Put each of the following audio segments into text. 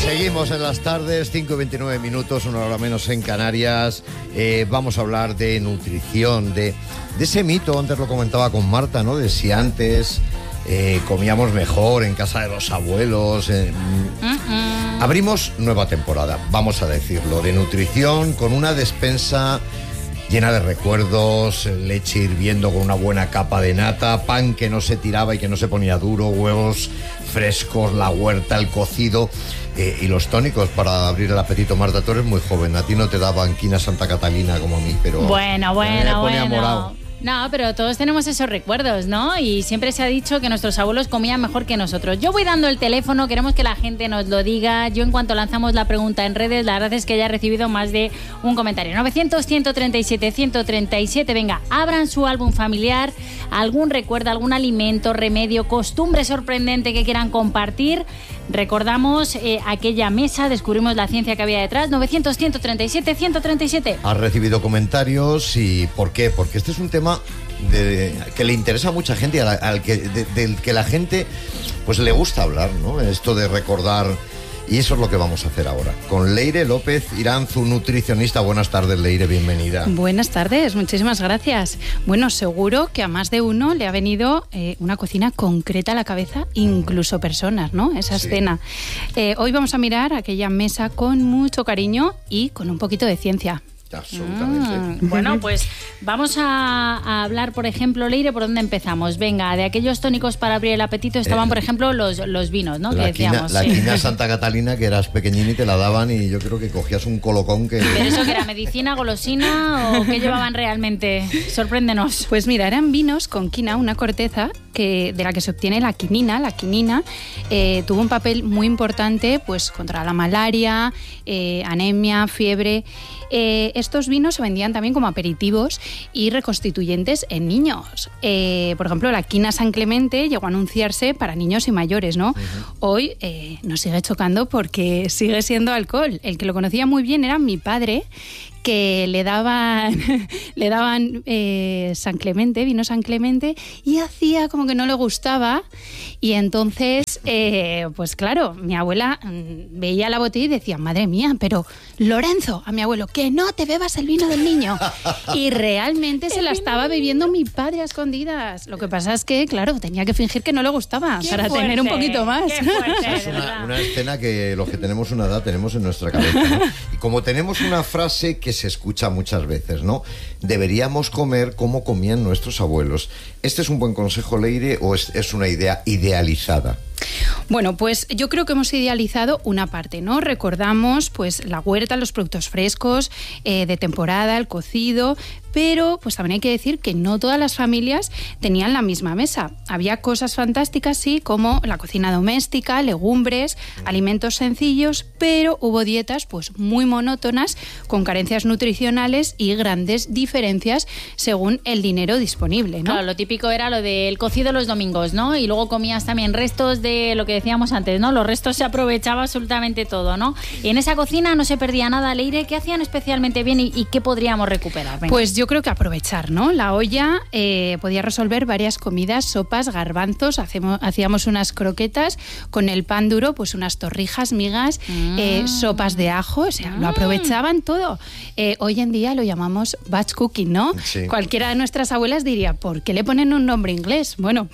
Seguimos en las tardes, 5:29 minutos, una hora menos en Canarias. Vamos a hablar de nutrición, de ese mito, antes lo comentaba con Marta, ¿no? De si antes comíamos mejor en casa de los abuelos. Abrimos nueva temporada, vamos a decirlo, de nutrición, con una despensa llena de recuerdos, leche hirviendo con una buena capa de nata, pan que no se tiraba y que no se ponía duro, huevos frescos, la huerta, el cocido y los tónicos para abrir el apetito. Marta, tú eres muy joven, a ti no te daba anquina Santa Catalina como a mí, pero... Bueno. Morado. No, pero todos tenemos esos recuerdos, ¿no? Y siempre se ha dicho que nuestros abuelos comían mejor que nosotros. Yo voy dando el teléfono, queremos que la gente nos lo diga. Yo, en cuanto lanzamos la pregunta en redes, la verdad es que ya he recibido más de un comentario. 900-137-137. Venga, abran su álbum familiar, algún recuerdo, algún alimento, remedio, costumbre sorprendente que quieran compartir. Recordamos aquella mesa, descubrimos la ciencia que había detrás. 900-137-137. Has recibido comentarios y ¿por qué? Porque este es un tema que le interesa a mucha gente, del que la gente pues le gusta hablar, ¿no? Esto de recordar, y eso es lo que vamos a hacer ahora con Leire López Iranzu, nutricionista. Buenas tardes, Leire, bienvenida. Buenas tardes, muchísimas gracias. Bueno, seguro que a más de uno le ha venido una cocina concreta a la cabeza, incluso personas, ¿no? Esa escena. Hoy vamos a mirar aquella mesa con mucho cariño y con un poquito de ciencia. Absolutamente. Bueno, pues vamos a hablar, por ejemplo, Leire, ¿por dónde empezamos? Venga, de aquellos tónicos para abrir el apetito estaban, por ejemplo, los vinos, ¿no? Que decíamos. La quina Santa Catalina, que eras pequeñín y te la daban, y yo creo que cogías un colocón que... ¿Pero eso que era medicina, golosina o qué llevaban realmente? Sorpréndenos. Pues mira, eran vinos con quina, una corteza de la que se obtiene la quinina. La quinina tuvo un papel muy importante pues contra la malaria, anemia, fiebre. Estos vinos se vendían también como aperitivos y reconstituyentes en niños. Por ejemplo, la quina San Clemente llegó a anunciarse para niños y mayores, ¿no? Hoy nos sigue chocando porque sigue siendo alcohol. El que lo conocía muy bien era mi padre, que le daban San Clemente, vino San Clemente, y hacía como que no le gustaba. Y entonces, pues claro, mi abuela veía la botella y decía, madre mía, pero Lorenzo, a mi abuelo, que no te bebas el vino del niño. Y realmente se la estaba bebiendo mi padre a escondidas. Lo que pasa es que, claro, tenía que fingir que no le gustaba para tener un poquito más. Qué fuerte, es una escena que los que tenemos una edad tenemos en nuestra cabeza, ¿no? Y como tenemos una frase que se escucha muchas veces, ¿no? Deberíamos comer como comían nuestros abuelos. ¿Este es un buen consejo, Leire, o es una idea idealizada? Bueno, pues yo creo que hemos idealizado una parte, ¿no? Recordamos pues la huerta, los productos frescos de temporada, el cocido, pero pues también hay que decir que no todas las familias tenían la misma mesa. Había cosas fantásticas, sí, como la cocina doméstica, legumbres, alimentos sencillos, pero hubo dietas pues muy monótonas, con carencias nutricionales y grandes diferencias según el dinero disponible, ¿no? Claro, lo típico era lo del cocido los domingos, ¿no? Y luego comías también restos de lo que decíamos antes, ¿no? Los restos se aprovechaba absolutamente todo, ¿no? Y en esa cocina no se perdía nada, Leire. ¿Qué hacían especialmente bien y qué podríamos recuperar? Venga. Pues yo creo que aprovechar, ¿no? La olla podía resolver varias comidas, sopas, garbanzos, hacíamos unas croquetas, con el pan duro, pues unas torrijas, migas, sopas de ajo, o sea, lo aprovechaban todo. Hoy en día lo llamamos batch cooking, ¿no? Sí. Cualquiera de nuestras abuelas diría, ¿por qué le ponen un nombre inglés? Bueno,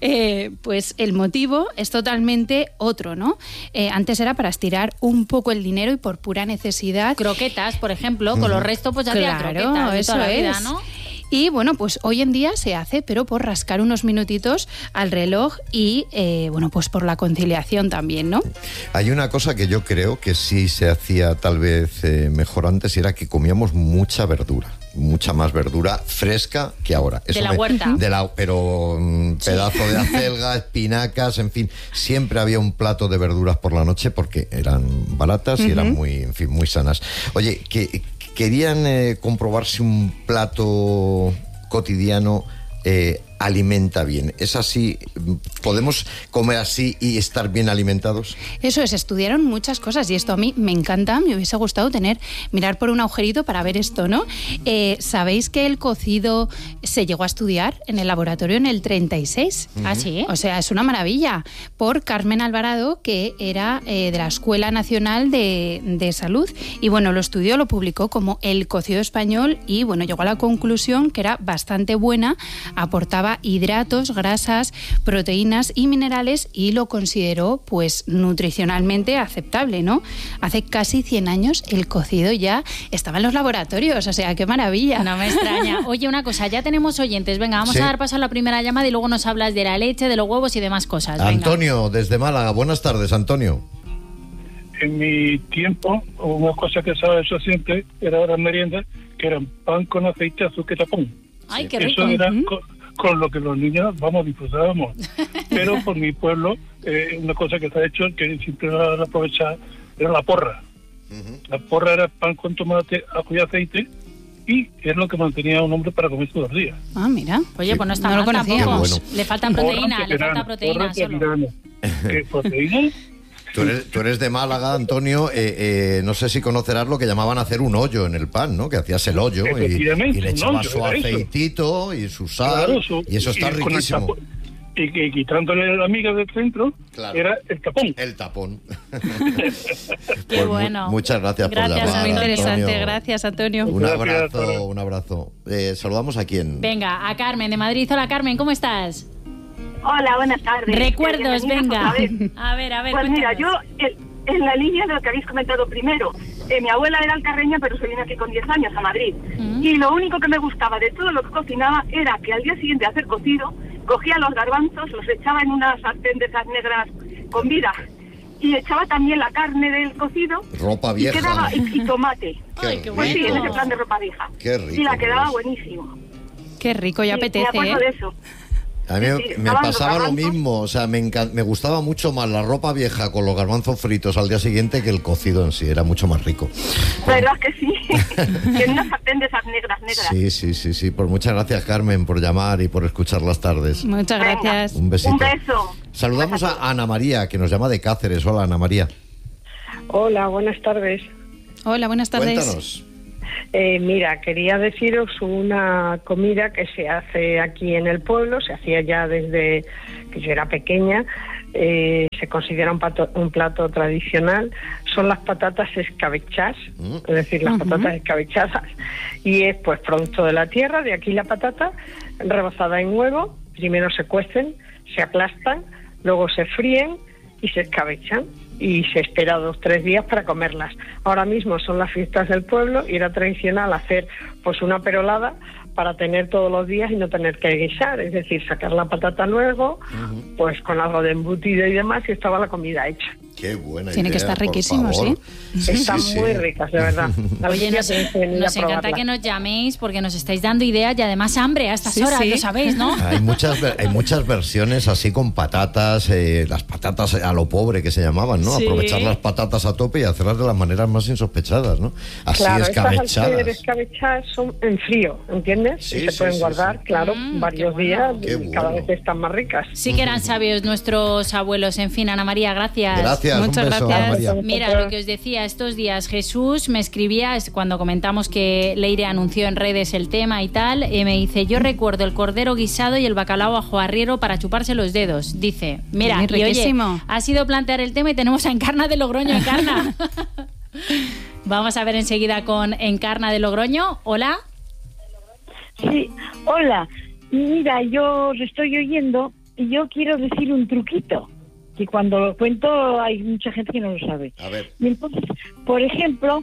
pues el motivo es totalmente otro, ¿no? Antes era para estirar un poco el dinero y por pura necesidad. Croquetas, por ejemplo, con los restos pues ya hacían croquetas de eso toda la vida, es. ¿no? Y bueno, pues hoy en día se hace, pero por rascar unos minutitos al reloj y, bueno, pues por la conciliación también, ¿no? Hay una cosa que yo creo que sí se hacía tal vez mejor antes, y era que comíamos mucha verdura. Mucha más verdura fresca que ahora. Eso de la huerta. Pero pedazo de acelga, espinacas, en fin. Siempre había un plato de verduras por la noche porque eran baratas y eran muy, en fin, muy sanas. Oye, querían comprobar si un plato cotidiano alimenta bien. ¿Es así? ¿Podemos comer así y estar bien alimentados? Eso es, estudiaron muchas cosas y esto a mí me encanta, me hubiese gustado mirar por un agujerito para ver esto, ¿no? ¿Sabéis que el cocido se llegó a estudiar en el laboratorio en el 36? ¿Ah, sí? O sea, es una maravilla. Por Carmen Alvarado, que era de la Escuela Nacional de Salud. Y bueno, lo estudió, lo publicó como el cocido español y bueno, llegó a la conclusión que era bastante buena, aportaba hidratos, grasas, proteínas y minerales y lo consideró pues nutricionalmente aceptable, ¿no? Hace casi 100 años el cocido ya estaba en los laboratorios, o sea, qué maravilla. No me extraña. Oye, una cosa, ya tenemos oyentes. Venga, vamos a dar paso a la primera llamada y luego nos hablas de la leche, de los huevos y demás cosas. Venga. Antonio, desde Málaga. Buenas tardes, Antonio. En mi tiempo, una cosa que estaba eso siempre era las meriendas, que eran pan con aceite, azúcar y tapón. Ay, qué rico. Eso era con lo que los niños, disfrutábamos. Pero por mi pueblo, una cosa que se ha hecho, que siempre la aprovechaba, era la porra. La porra era pan con tomate, ajo y aceite, y es lo que mantenía a un hombre para comer todos los días. Ah, mira. Oye, pues no está No lo mal conocía. tampoco. Qué bueno. Le falta proteína, solo. ¿Qué proteína? Tú eres de Málaga, Antonio. No sé si conocerás lo que llamaban hacer un hoyo en el pan, ¿no? Que hacías el hoyo y le echabas su aceitito y su sal. Claro, y eso está riquísimo. Y quitándole la miga del centro, era el tapón. El tapón. Qué Pues bueno. Muchas gracias por llamar, Muy interesante, Antonio. gracias, Antonio. Un abrazo. Saludamos a quién. Venga, a Carmen de Madrid. Hola, Carmen, ¿cómo estás? Hola, buenas tardes. Recuerdos, venga. A ver. Pues mira, yo en la línea de lo que habéis comentado primero, mi abuela era alcarreña, pero se vino aquí con 10 años a Madrid. Y lo único que me gustaba de todo lo que cocinaba era que al día siguiente de hacer cocido, cogía los garbanzos, los echaba en una sartén de esas negras con vida y echaba también la carne del cocido. Ropa vieja. Y quedaba, y tomate. Ay, qué Pues sí, en rico. ese plan de ropa vieja. Qué rico. Y la quedaba buenísimo. Qué rico, ya Sí, apetece, me acuerdo ¿eh? de eso. A mí Sí, me estaban pasaba los lo garbanzos. mismo, o sea, me gustaba mucho más la ropa vieja con los garbanzos fritos al día siguiente que el cocido en sí, era mucho más rico. ¿Verdad que sí? Que en una sartén de esas negras. Sí, pues muchas gracias, Carmen, por llamar y por escuchar las tardes. Muchas Venga. gracias. Un besito. Un beso. Saludamos a Ana María, que nos llama de Cáceres. Hola, Ana María. Hola, buenas tardes. Hola, buenas tardes. Cuéntanos. Mira, quería deciros una comida que se hace aquí en el pueblo, se hacía ya desde que yo era pequeña, se considera un plato tradicional, son las patatas escabechadas, es decir, las patatas escabechadas, y es pues producto de la tierra, de aquí la patata, rebozada en huevo, primero se cuecen, se aplastan, luego se fríen y se escabechan. Y se espera 2 o 3 días para comerlas. Ahora mismo son las fiestas del pueblo y era tradicional hacer pues una perolada para tener todos los días y no tener que guisar, es decir, sacar la patata luego, pues con algo de embutido y demás, y estaba la comida hecha. Qué buena Tiene idea, que estar por riquísimo, favor. ¿sí? Están muy ricas, de verdad. Oye, nos encanta que nos llaméis porque nos estáis dando ideas y además hambre a estas horas, lo sabéis, ¿no? Hay muchas versiones así con patatas, las patatas a lo pobre que se llamaban, ¿no? Sí. Aprovechar las patatas a tope y hacerlas de las maneras más insospechadas, ¿no? Así Claro, estas al escabechadas. ser escabechadas son en frío, ¿entiendes? Sí, y se pueden guardar, claro, varios qué días Qué y cada bueno. vez están más ricas. Sí que eran sabios nuestros abuelos. En fin, Ana María, gracias. Gracias, Muchas un beso, gracias. Ana María. Mira, lo que os decía, estos días Jesús me escribía, es cuando comentamos que Leire anunció en redes el tema y tal, me dice, yo recuerdo el cordero guisado y el bacalao ajo arriero para chuparse los dedos. Dice, mira, Muy y oye, riquísimo. ha sido plantear el tema y tenemos a Encarna de Logroño. Encarna. Vamos a ver enseguida con Encarna de Logroño. Hola. Sí, hola. Mira, yo os estoy oyendo y yo quiero decir un truquito, que cuando lo cuento hay mucha gente que no lo sabe. A ver. Y entonces, por ejemplo,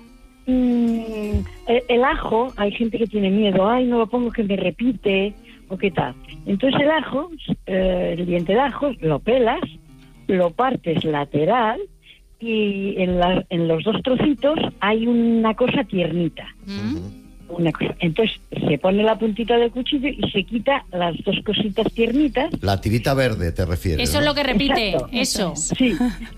el ajo, hay gente que tiene miedo, ay, no lo pongo que me repite, o qué tal. Entonces el ajo, el diente de ajo, lo pelas, lo partes lateral y en los 2 trocitos hay una cosa tiernita. una cosa. Entonces se pone la puntita del cuchillo y se quita las dos cositas tiernitas. La tirita verde, ¿te refieres? Eso es lo que repite, Exacto. eso. Sí,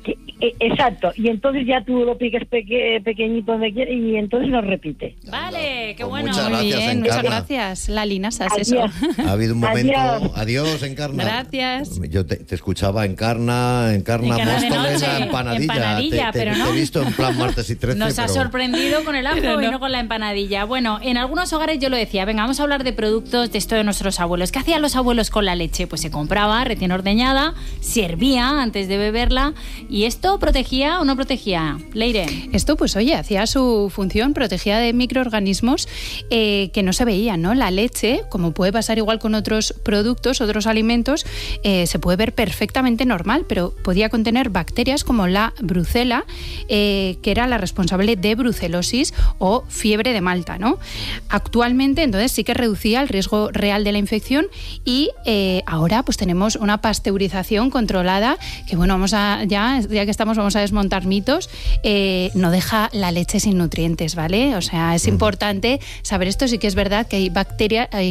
exacto. Y entonces ya tú lo picas pequeñito donde quieras y entonces lo repite. Vale, qué Pues bueno. muchas Muy gracias, bien, muchas Encarna. gracias. La linasas, Adiós. eso. Ha habido un momento... Adiós. Adiós, Encarna. Gracias. Yo te escuchaba Encarna, Encarna de Móstoles, noche, empanadilla. empanadilla, te pero no. he visto en plan martes y 13, Nos ha pero... sorprendido con el ajo Pero y no. no con la empanadilla. Bueno, en algunos hogares yo lo decía, venga, vamos a hablar de productos de esto de nuestros abuelos. ¿Qué hacían los abuelos con la leche? Pues se compraba recién ordeñada, se hervía antes de beberla. ¿Y esto protegía o no protegía? Leire. Esto, pues oye, hacía su función, protegía de microorganismos que no se veían, ¿no? La leche, como puede pasar igual con otros productos, otros alimentos, se puede ver perfectamente normal, pero podía contener bacterias como la brucela, que era la responsable de brucelosis o fiebre de Malta, ¿no? Actualmente, entonces, sí que reducía el riesgo real de la infección y ahora pues tenemos una pasteurización controlada que, bueno, ya que estamos, vamos a desmontar mitos. No deja la leche sin nutrientes, ¿vale? O sea, es importante saber esto. Sí que es verdad que hay bacterias, hay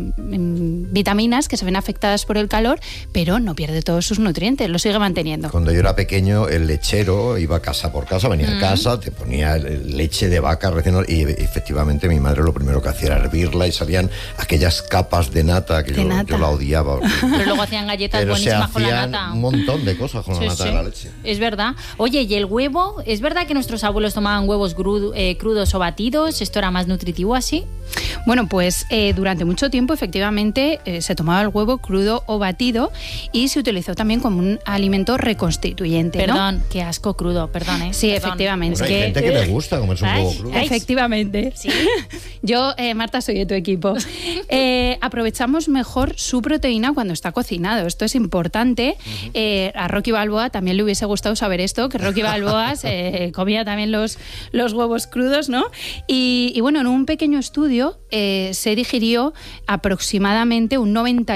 vitaminas que se ven afectadas por el calor, pero no pierde todos sus nutrientes, lo sigue manteniendo. Cuando yo era pequeño, el lechero iba casa por casa, venía a casa, te ponía leche de vaca recién, y efectivamente mi madre lo primero que hacía era hervirla y salían aquellas capas de nata que yo la odiaba. Pero luego hacían galletas Pero se buenísimas con la hacían nata. un montón de cosas con la nata de la leche. Es verdad. Oye, ¿y el huevo? ¿Es verdad que nuestros abuelos tomaban huevos crudos o batidos? ¿Esto era más nutritivo así? Bueno, pues durante mucho tiempo efectivamente se tomaba el huevo crudo o batido y se utilizó también como un alimento reconstituyente, ¿no? Perdón, qué asco crudo, perdón, ¿eh? Sí, Perdón. efectivamente. Pues hay gente que le gusta comerse un Ay, huevo crudo. ay. Efectivamente. ¿Sí? Yo, Marta, soy de tu equipo. Aprovechamos mejor su proteína cuando está cocinado. Esto es importante. A Rocky Balboa también le hubiese gustado saber esto, que Rocky Balboa comía también los huevos crudos, ¿no? Y bueno, en un pequeño estudio se digirió aproximadamente un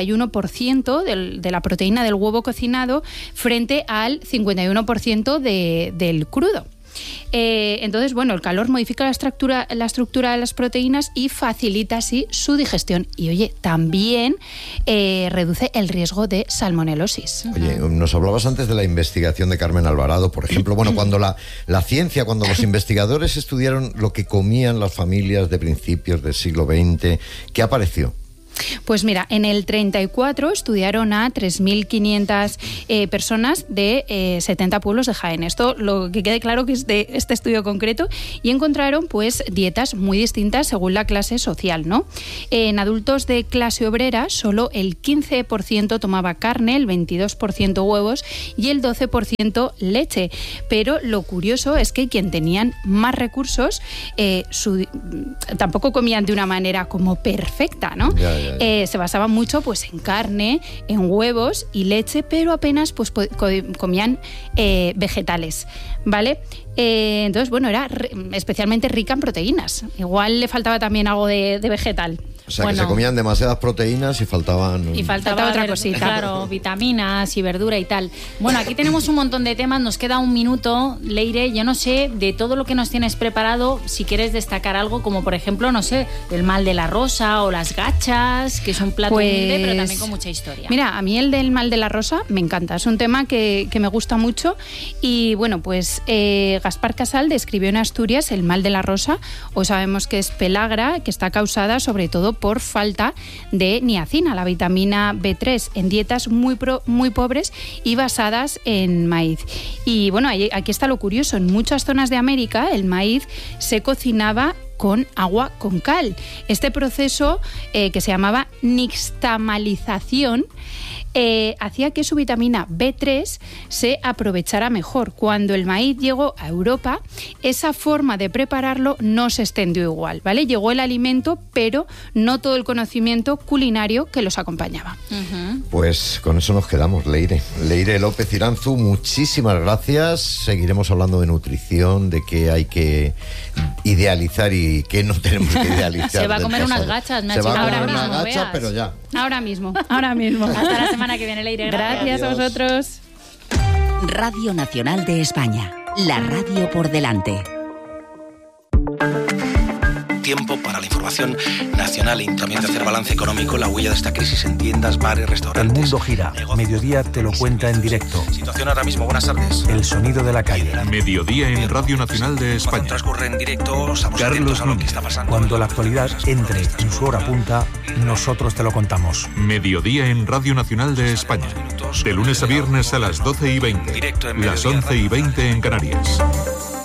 91% de la proteína del huevo cocinado frente al 51% del crudo. Entonces, bueno, el calor modifica la estructura de las proteínas y facilita así su digestión. Y oye, también reduce el riesgo de salmonelosis. Oye, nos hablabas antes de la investigación de Carmen Alvarado, por ejemplo. Bueno, cuando la ciencia, cuando los investigadores estudiaron lo que comían las familias de principios del siglo XX, ¿qué apareció? Pues mira, en el 34 estudiaron a 3.500 personas de 70 pueblos de Jaén. Esto, lo que quede claro que es de este estudio concreto, y encontraron pues dietas muy distintas según la clase social, ¿no? En adultos de clase obrera solo el 15% tomaba carne, el 22% huevos y el 12% leche. Pero lo curioso es que quien tenían más recursos tampoco comían de una manera como perfecta, ¿no? Ya. Se basaba mucho pues en carne, en huevos y leche, pero apenas pues comían vegetales, ¿vale? Entonces, bueno, era especialmente rica en proteínas. Igual le faltaba también algo de vegetal. O sea, que se comían demasiadas proteínas y faltaban... Y faltaba otra cosita. Claro, vitaminas y verdura y tal. Bueno, aquí tenemos un montón de temas, nos queda un minuto. Leire, yo no sé, de todo lo que nos tienes preparado, si quieres destacar algo, como por ejemplo, no sé, el mal de la rosa o las gachas, que es un plato humilde, pero también con mucha historia. Mira, a mí el del mal de la rosa me encanta, es un tema que me gusta mucho. Y bueno, pues Gaspar Casal describió en Asturias el mal de la rosa. Hoy sabemos que es pelagra, que está causada sobre todo por falta de niacina, la vitamina B3, en dietas muy pobres y basadas en maíz. Y bueno, aquí está lo curioso, en muchas zonas de América el maíz se cocinaba con agua con cal. Este proceso que se llamaba nixtamalización hacía que su vitamina B3 se aprovechara mejor. Cuando el maíz llegó a Europa, esa forma de prepararlo no se extendió igual, ¿vale? Llegó el alimento, pero no todo el conocimiento culinario que los acompañaba. Pues con eso nos quedamos, Leire. Leire López Iranzu, muchísimas gracias. Seguiremos hablando de nutrición, de qué hay que idealizar y qué no tenemos que idealizar. Se va a comer del unas pasado. gachas, me ha Se va a chocado comer ahora una mismo, gacha, veas. pero ya. Ahora mismo. Hasta la semana que viene, Leire. Gracias a vosotros. Radio Nacional de España, la radio por delante. tiempo para la información nacional y también de hacer balance económico, la huella de esta crisis en tiendas, bares, restaurantes. El mundo gira. Mediodía te lo cuenta en directo. Situación ahora mismo, buenas tardes. El sonido de la calle. Mediodía en Radio Nacional de España. Cuando transcurre en directo, estamos atentos a lo que está pasando. Cuando la actualidad entre en su hora punta, nosotros te lo contamos. Mediodía en Radio Nacional de España. De lunes a viernes a las 12:20. Las 11:20 en Canarias.